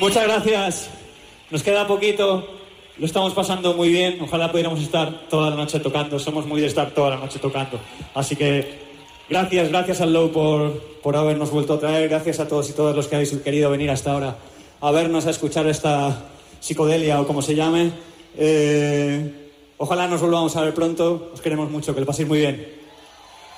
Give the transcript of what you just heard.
Muchas gracias. Nos queda poquito. Lo estamos pasando muy bien. Ojalá pudiéramos estar toda la noche tocando. Somos muy de estar toda la noche tocando. Así que gracias al Low por habernos vuelto a traer. Gracias a todos y todas los que habéis querido venir hasta ahora a vernos, a escuchar esta psicodelia o como se llame. Ojalá nos volvamos a ver pronto. Os queremos mucho. Que lo paséis muy bien.